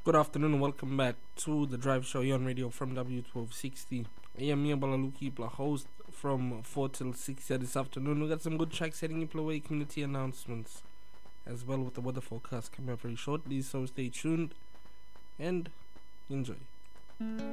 Good afternoon and welcome back to the Drive Show here on radio from W1260. I am Mia Balaluki, host from 4 till 6 here this afternoon. We got some good tracks heading into away community announcements as well with the weather forecast coming up very shortly, so stay tuned and enjoy.